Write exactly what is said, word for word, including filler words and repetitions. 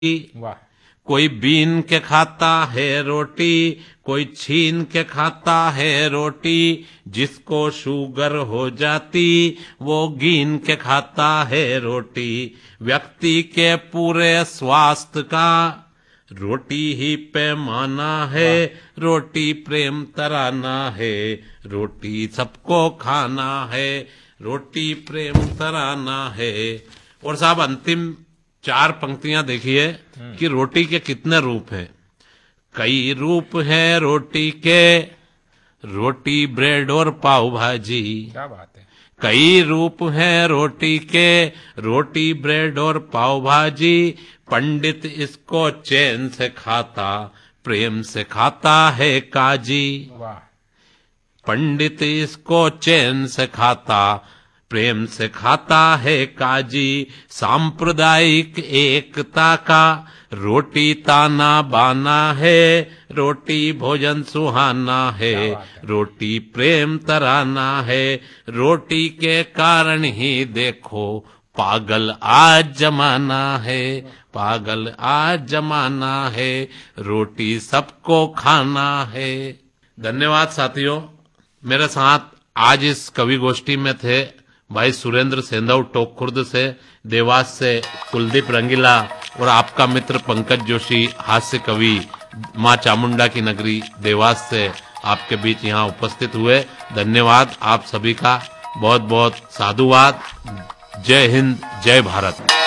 वाह। कोई बीन के खाता है रोटी, कोई छीन के खाता है रोटी, जिसको शुगर हो जाती वो गिन के खाता है रोटी। व्यक्ति के पूरे स्वास्थ्य का रोटी ही पैमाना है, रोटी प्रेम तराना है, रोटी सबको खाना है, रोटी प्रेम तराना है। और साहब अंतिम चार पंक्तियां देखिए कि रोटी के कितने रूप हैं। कई रूप हैं रोटी के, रोटी ब्रेड और पाव भाजी। क्या बात है। कई रूप हैं रोटी के, रोटी ब्रेड और पाव भाजी। पंडित इसको चैन से खाता, प्रेम से खाता है काजी। वाह। पंडित इसको चैन से खाता, प्रेम से खाता है काजी। सांप्रदायिक एकता का रोटी ताना बाना है, रोटी भोजन सुहाना है, रोटी प्रेम तराना है। रोटी के कारण ही देखो पागल आज जमाना है, पागल आज जमाना है, रोटी सबको खाना है। धन्यवाद साथियों। मेरे साथ आज इस कवि गोष्ठी में थे भाई सुरेंद्र सेंधव टोक खुर्द से, देवास से कुलदीप रंगीला और आपका मित्र पंकज जोशी हास्य कवि मां चामुंडा की नगरी देवास से आपके बीच यहाँ उपस्थित हुए। धन्यवाद आप सभी का, बहुत बहुत साधुवाद। जय हिंद, जय भारत।